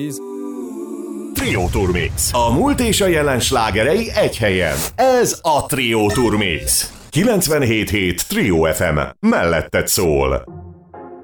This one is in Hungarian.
Trio Tour Mix. A múlt és a jelen slágerei egy helyen. Ez a Trio Tour Mix. 97.7 Trio FM. Melletted szól.